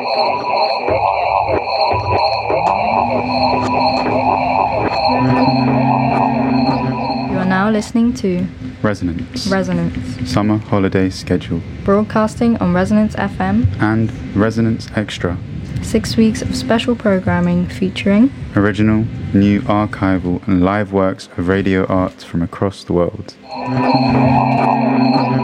You are now listening to Resonance. Summer Holiday Schedule. Broadcasting on Resonance FM and Resonance Extra. 6 weeks of special programming featuring original, new, archival and live works of radio art from across the world.